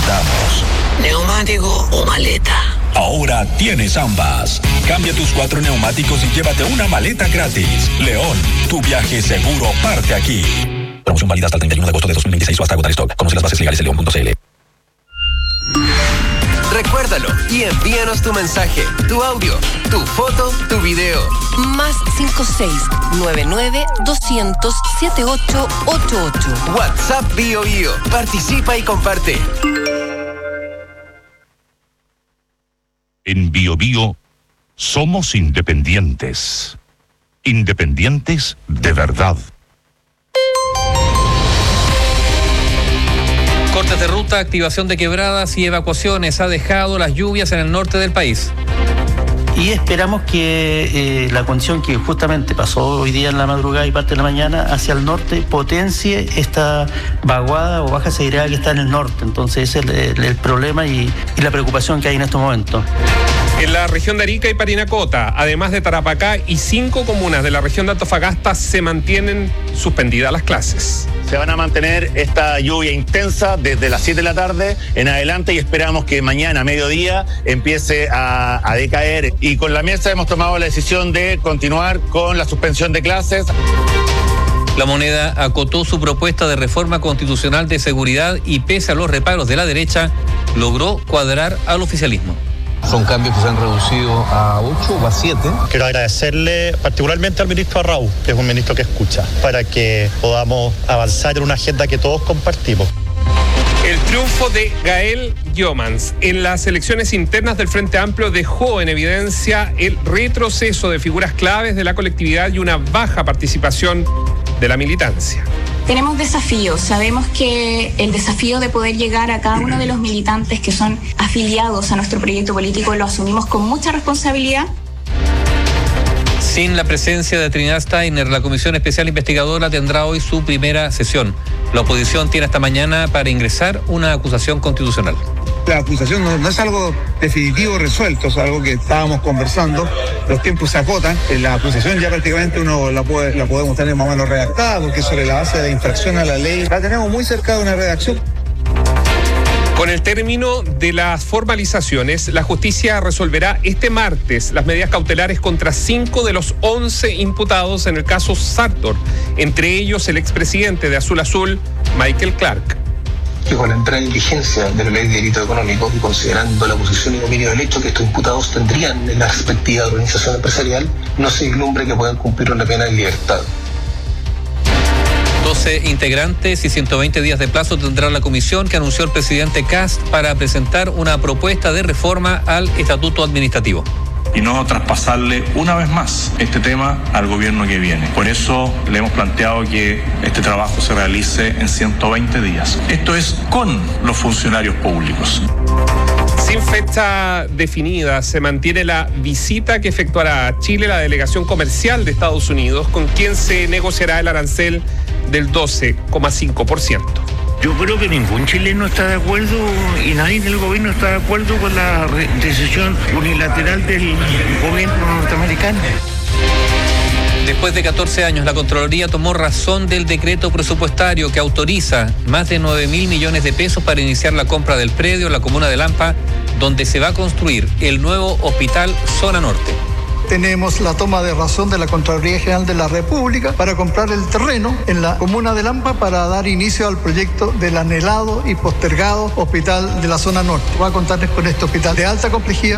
presentamos ¿neumático o maleta? Ahora tienes ambas. Cambia tus 4 neumáticos y llévate una maleta gratis. León, tu viaje seguro parte aquí. Promoción válida hasta el 31 de agosto de 2026 o hasta agotar stock. Conoce las bases legales en león.cl. Recuérdalo y envíanos tu mensaje, tu audio, tu foto, tu video. Más 56-99-200-7888. WhatsApp Bio Bio. Participa y comparte. En Bio Bio somos independientes. Independientes de verdad. Cortes de ruta, activación de quebradas y evacuaciones ha dejado las lluvias en el norte del país. Y esperamos que la condición que justamente pasó hoy día en la madrugada y parte de la mañana hacia el norte potencie esta vaguada o baja seguridad que está en el norte. Entonces ese es el problema y la preocupación que hay en estos momentos. En la región de Arica y Parinacota, además de Tarapacá y 5 comunas de la región de Antofagasta, se mantienen suspendidas las clases. Se van a mantener esta lluvia intensa desde las 7 de la tarde en adelante y esperamos que mañana, a mediodía, empiece a decaer. Y con la mesa hemos tomado la decisión de continuar con la suspensión de clases. La Moneda acotó su propuesta de reforma constitucional de seguridad y, pese a los reparos de la derecha, logró cuadrar al oficialismo. Son cambios que se han reducido a 8 o a 7. Quiero agradecerle particularmente al ministro Arrau, que es un ministro que escucha, para que podamos avanzar en una agenda que todos compartimos. El triunfo de Gael Jomans en las elecciones internas del Frente Amplio dejó en evidencia el retroceso de figuras claves de la colectividad y una baja participación de la militancia. Tenemos desafíos, sabemos que el desafío de poder llegar a cada uno de los militantes que son afiliados a nuestro proyecto político lo asumimos con mucha responsabilidad. Sin la presencia de Trinidad Steiner, la Comisión Especial Investigadora tendrá hoy su primera sesión. La oposición tiene hasta mañana para ingresar una acusación constitucional. La acusación no es algo definitivo resuelto, es algo que estábamos conversando, los tiempos se acotan, la acusación ya prácticamente uno la podemos tener más o menos redactada, porque sobre la base de infracción a la ley la tenemos muy cerca de una redacción. Con el término de las formalizaciones, la justicia resolverá este martes las medidas cautelares contra 5 de los 11 imputados en el caso Sartor, entre ellos el expresidente de Azul Azul, Michael Clark. Que con la entrada en vigencia de la ley de delito económico y considerando la posición y dominio del hecho que estos imputados tendrían en la respectiva organización empresarial, no se vislumbre que puedan cumplir una pena en libertad. 12 integrantes y 120 días de plazo tendrá la comisión que anunció el presidente Kast para presentar una propuesta de reforma al estatuto administrativo. Y no traspasarle una vez más este tema al gobierno que viene. Por eso le hemos planteado que este trabajo se realice en 120 días. Esto es con los funcionarios públicos. Sin fecha definida, se mantiene la visita que efectuará a Chile la delegación comercial de Estados Unidos, con quien se negociará el arancel del 12,5%. Yo creo que ningún chileno está de acuerdo y nadie del gobierno está de acuerdo con la decisión unilateral del gobierno norteamericano. Después de 14 años, la Contraloría tomó razón del decreto presupuestario que autoriza más de 9.000 millones de pesos para iniciar la compra del predio en la comuna de Lampa, donde se va a construir el nuevo Hospital Zona Norte. Tenemos la toma de razón de la Contraloría General de la República para comprar el terreno en la comuna de Lampa para dar inicio al proyecto del anhelado y postergado Hospital de la Zona Norte. Va a contarles con este hospital de alta complejidad